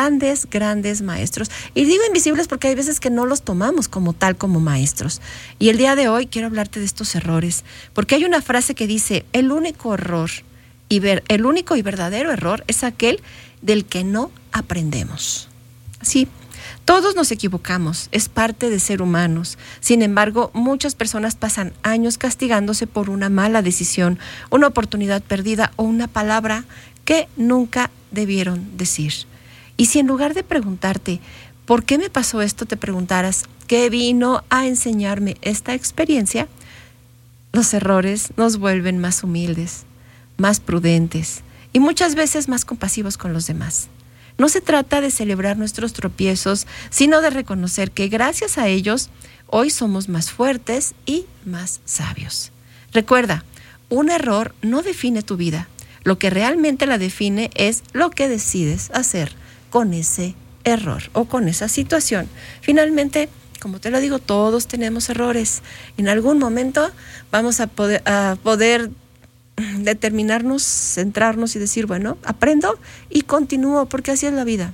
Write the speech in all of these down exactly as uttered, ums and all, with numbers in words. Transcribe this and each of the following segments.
grandes, grandes maestros. Y digo invisibles porque hay veces que no los tomamos como tal, como maestros. Y el día de hoy quiero hablarte de estos errores, porque hay una frase que dice, el único error, y ver, el único y verdadero error es aquel del que no aprendemos. Sí, todos nos equivocamos, es parte de ser humanos. Sin embargo, muchas personas pasan años castigándose por una mala decisión, una oportunidad perdida o una palabra que nunca debieron decir. Y si en lugar de preguntarte, ¿por qué me pasó esto?, te preguntaras, ¿qué vino a enseñarme esta experiencia?, los errores nos vuelven más humildes, más prudentes y muchas veces más compasivos con los demás. No se trata de celebrar nuestros tropiezos, sino de reconocer que gracias a ellos, hoy somos más fuertes y más sabios. Recuerda, un error no define tu vida. Lo que realmente la define es lo que decides hacer con ese error o con esa situación. Finalmente, como te lo digo, todos tenemos errores. En algún momento vamos a poder, a poder determinarnos, centrarnos y decir, bueno, aprendo y continúo, porque así es la vida.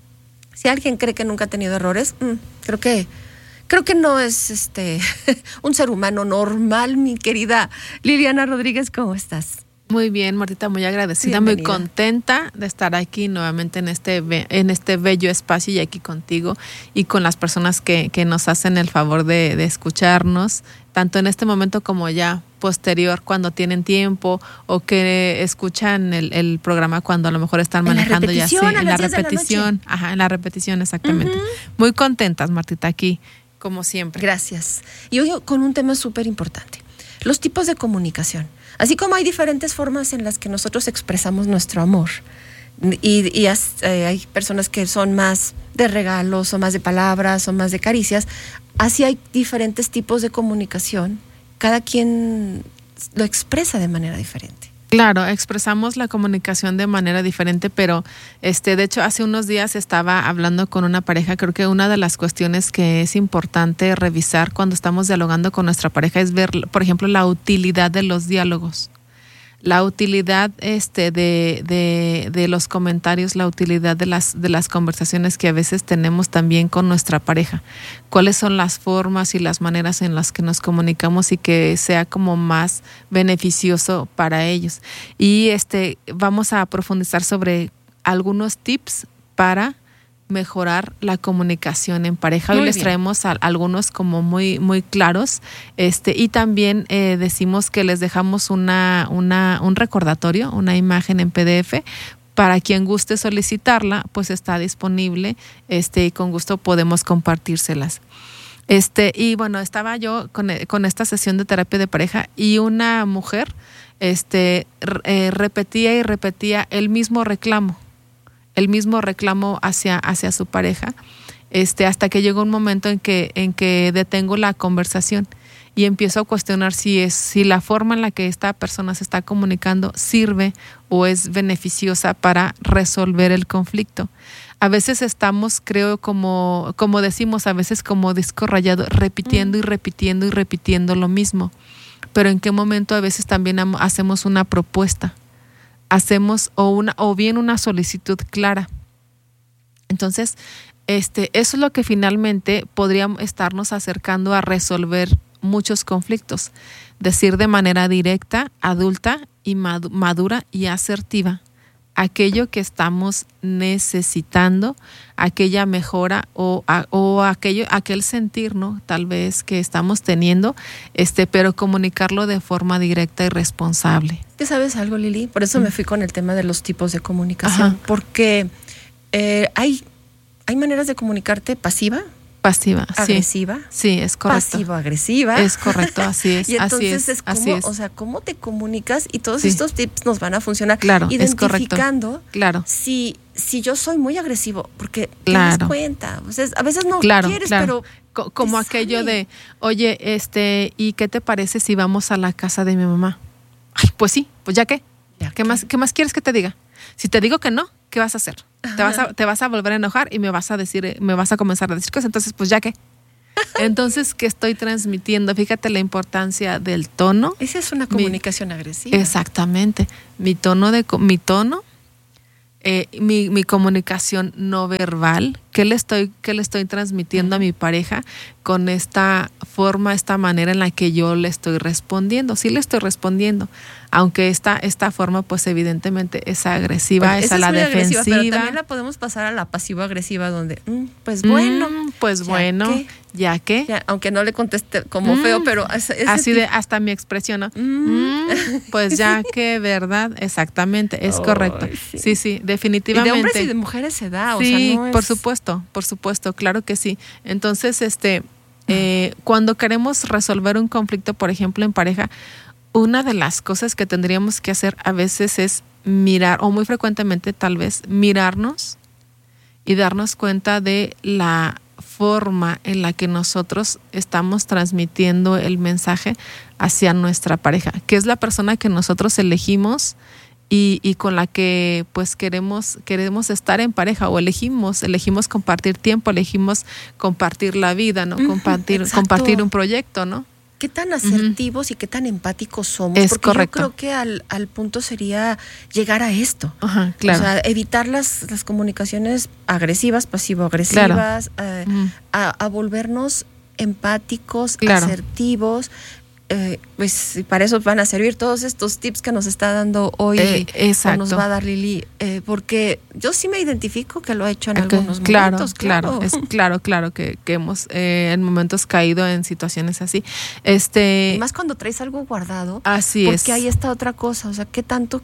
Si alguien cree que nunca ha tenido errores, mmm, creo que creo que no es este un ser humano normal, mi querida Liliana Rodríguez. ¿Cómo estás? Muy bien, Martita, muy agradecida, bienvenida. Muy contenta de estar aquí nuevamente en este en este bello espacio y aquí contigo y con las personas que, que nos hacen el favor de, de escucharnos, tanto en este momento como ya posterior, cuando tienen tiempo o que escuchan el, el programa cuando a lo mejor están manejando ya sí, en la repetición, ajá, en la repetición exactamente. Uh-huh. Muy contentas, Martita, aquí, como siempre. Gracias. Y hoy con un tema súper importante, los tipos de comunicación. Así como hay diferentes formas en las que nosotros expresamos nuestro amor, y, y eh, hay personas que son más de regalos, o más de palabras, o más de caricias, así hay diferentes tipos de comunicación. Cada quien lo expresa de manera diferente. Claro, expresamos la comunicación de manera diferente, pero este, de hecho, hace unos días estaba hablando con una pareja. Creo que una de las cuestiones que es importante revisar cuando estamos dialogando con nuestra pareja es ver, por ejemplo, la utilidad de los diálogos, la utilidad este, de, de, de los comentarios, la utilidad de las, de las conversaciones que a veces tenemos también con nuestra pareja. Cuáles son las formas y las maneras en las que nos comunicamos y que sea como más beneficioso para ellos. Y este, vamos a profundizar sobre algunos tips para mejorar la comunicación en pareja. Hoy muy les bien. Traemos a, algunos como muy muy claros, este y también eh, decimos que les dejamos una una un recordatorio, una imagen en P D F. Para quien guste solicitarla, pues está disponible, este y con gusto podemos compartírselas. Este y bueno, estaba yo con, con esta sesión de terapia de pareja y una mujer este eh, repetía y repetía el mismo reclamo. el mismo reclamo hacia, hacia su pareja, este, hasta que llegó un momento en que, en que detengo la conversación y empiezo a cuestionar si es, si la forma en la que esta persona se está comunicando sirve o es beneficiosa para resolver el conflicto. A veces estamos, creo, como, como decimos, a veces como disco rayado, repitiendo y repitiendo y repitiendo lo mismo. Pero en qué momento a veces también hacemos una propuesta. Hacemos o una o bien una solicitud clara. Entonces, este, eso es lo que finalmente podríamos estarnos acercando a resolver muchos conflictos. Decir de manera directa, adulta y madura y asertiva aquello que estamos necesitando, aquella mejora o, a, o aquello, aquel sentir, ¿no? Tal vez que estamos teniendo, este, pero comunicarlo de forma directa y responsable. ¿Qué sabes algo, Lili? Por eso mm. me fui con el tema de los tipos de comunicación. Ajá. Porque eh, hay, hay maneras de comunicarte pasiva, pasiva, agresiva, sí, sí, es correcto. Pasivo-agresiva. Es correcto, así es. Y entonces así es, es, como, así es. O sea, cómo te comunicas y todos sí. estos tips nos van a funcionar. Claro, identificando es claro. si, si yo soy muy agresivo, porque claro. te das cuenta. O sea, a veces no claro, quieres, claro. pero como aquello sale. de, oye, este, ¿y qué te parece si vamos a la casa de mi mamá? Ay, pues sí, pues ya qué. ¿Ya ¿Qué qué? más, qué más quieres que te diga? Si te digo que no, ¿qué vas a hacer? Te vas a, te vas a volver a enojar y me vas a decir, me vas a comenzar a decir cosas. Entonces, pues ya qué. Entonces, ¿qué estoy transmitiendo? Fíjate la importancia del tono. Esa es una comunicación mi, agresiva. Exactamente. Mi tono de mi tono eh, mi, mi comunicación no verbal, qué le estoy, qué le estoy transmitiendo a mi pareja con esta forma, esta manera en la que yo le estoy respondiendo. Sí le estoy respondiendo, aunque esta, esta forma pues evidentemente es agresiva, pues es a la es defensiva. Agresiva, pero también la podemos pasar a la pasivo-agresiva donde, mm, pues bueno. Mm, pues bueno, ¿qué? ya que. Ya, aunque no le conteste como mm, feo, pero... Ese así tipo... de, hasta mi expresión, ¿no? Mm. Mm, pues ya que, ¿verdad? Exactamente, es oh, correcto. Sí. sí, sí, definitivamente. Y de hombres y de mujeres se da, o sí, sea, no es... por supuesto, por supuesto, claro que sí. Entonces, este, eh, cuando queremos resolver un conflicto, por ejemplo, en pareja, una de las cosas que tendríamos que hacer a veces es mirar, o muy frecuentemente tal vez, mirarnos y darnos cuenta de la forma en la que nosotros estamos transmitiendo el mensaje hacia nuestra pareja, que es la persona que nosotros elegimos y, y con la que pues queremos, queremos estar en pareja, o elegimos, elegimos compartir tiempo, elegimos compartir la vida, ¿no? Compartir, Exacto. compartir un proyecto, ¿no? ¿Qué tan asertivos uh-huh. y qué tan empáticos somos? Es Porque correcto. Yo creo que al, al punto sería llegar a esto. Ajá, claro. O sea, evitar las, las comunicaciones agresivas, pasivo-agresivas, claro. eh, uh-huh. a, a volvernos empáticos, claro. asertivos. Eh, pues para eso van a servir todos estos tips que nos está dando hoy eh, o nos va a dar Lili, eh, porque yo sí me identifico que lo he hecho en okay. algunos claro, momentos. Claro, claro, es claro, claro que, que hemos eh, en momentos caído en situaciones así. Este, y más cuando traes algo guardado. Así porque es. Porque ahí está otra cosa, o sea, ¿qué tanto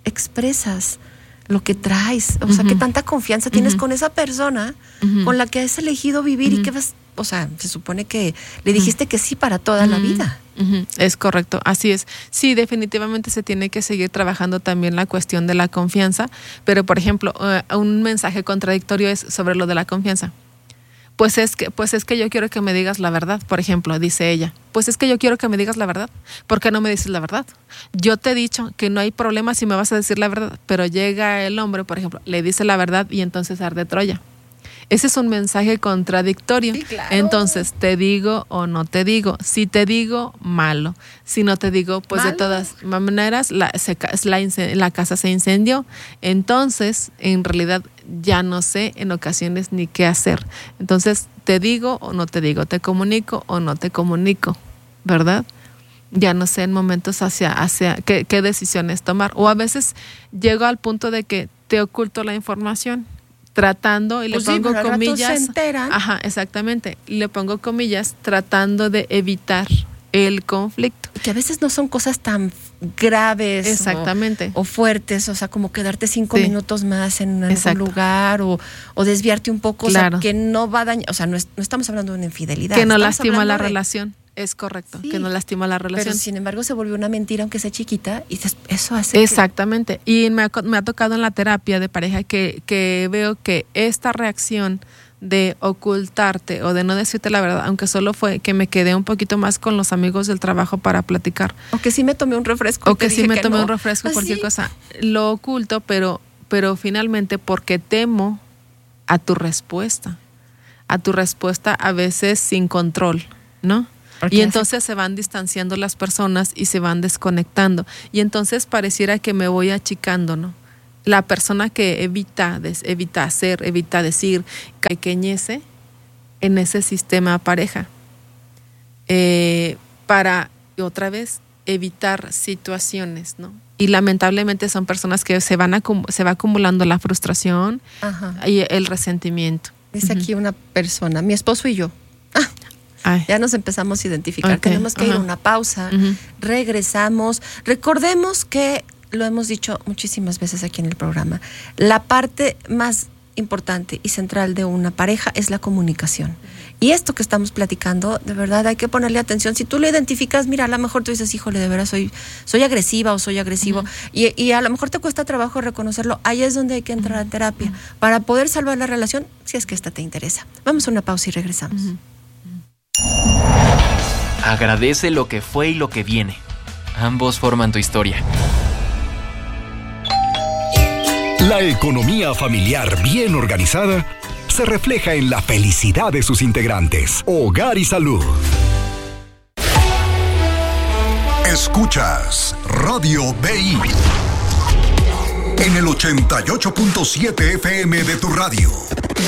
expresas lo que traes? O sea, uh-huh. ¿qué tanta confianza uh-huh. tienes con esa persona uh-huh. con la que has elegido vivir uh-huh. y que vas, o sea, se supone que le dijiste uh-huh. que sí para toda uh-huh. la vida? Uh-huh. Es correcto, así es. Sí, definitivamente se tiene que seguir trabajando también la cuestión de la confianza, pero por ejemplo, uh, un mensaje contradictorio es sobre lo de la confianza. Pues es que, pues es que yo quiero que me digas la verdad, por ejemplo, dice ella. Pues es que yo quiero que me digas la verdad. ¿Por qué no me dices la verdad? Yo te he dicho que no hay problema si me vas a decir la verdad, pero llega el hombre, por ejemplo, le dice la verdad y entonces arde Troya. Ese es un mensaje contradictorio. Sí, claro. Entonces, ¿te digo o no te digo? Si te digo, malo. Si no te digo, pues ¿malo? De todas maneras, la, se, la, la casa se incendió. Entonces, en realidad, ya no sé en ocasiones ni qué hacer. Entonces, ¿te digo o no te digo? ¿Te comunico o no te comunico? ¿Verdad? Ya no sé en momentos hacia, hacia qué, qué decisiones tomar. O a veces llego al punto de que te oculto la información. Tratando, y pues le pongo sí, comillas. Se enteran. Ajá, exactamente. Le pongo comillas tratando de evitar el conflicto. Que a veces no son cosas tan graves. Exactamente. O, o fuertes, o sea, como quedarte cinco sí. minutos más en algún lugar o, o desviarte un poco, claro. o sea, que no va a dañar, o sea, no, es, no estamos hablando de una infidelidad. Que no lastima la de... relación. Es correcto, sí, que no lastima la relación. Pero sin embargo se volvió una mentira aunque sea chiquita y eso hace exactamente. Que... Y me ha, me ha tocado en la terapia de pareja que, que veo que esta reacción de ocultarte o de no decirte la verdad, aunque solo fue que me quedé un poquito más con los amigos del trabajo para platicar. O que sí me tomé un refresco. O que sí me que tomé no. un refresco, ¿Ah, cualquier sí? cosa. Lo oculto, pero, pero finalmente porque temo a tu respuesta. A tu respuesta a veces sin control, ¿no? Y entonces se van distanciando las personas y se van desconectando. Y entonces pareciera que me voy achicando, ¿no? La persona que evita, des, evita hacer, evita decir, pequeñece en ese sistema pareja. Eh, para, otra vez, evitar situaciones, ¿no? Y lamentablemente son personas que se van acum- se va acumulando la frustración Ajá. y el resentimiento. Dice uh-huh. aquí una persona, mi esposo y yo. Ah. Ay. Ya nos empezamos a identificar. Okay. Tenemos que uh-huh. ir a una pausa. Uh-huh. Regresamos. Recordemos que, lo hemos dicho muchísimas veces aquí en el programa, la parte más importante y central de una pareja es la comunicación. Y esto que estamos platicando, de verdad hay que ponerle atención. Si tú lo identificas, mira, a lo mejor tú dices, híjole, de veras soy, soy agresiva o soy agresivo. Uh-huh. y, y a lo mejor te cuesta trabajo reconocerlo. Ahí es donde hay que entrar uh-huh. a terapia uh-huh. para poder salvar la relación, si es que esta te interesa. Vamos a una pausa y regresamos. Uh-huh. Agradece lo que fue y lo que viene. Ambos forman tu historia. La economía familiar bien organizada se refleja en la felicidad de sus integrantes. Hogar y Salud. Escuchas Radio B I. en el ochenta y ocho punto siete F M de tu radio.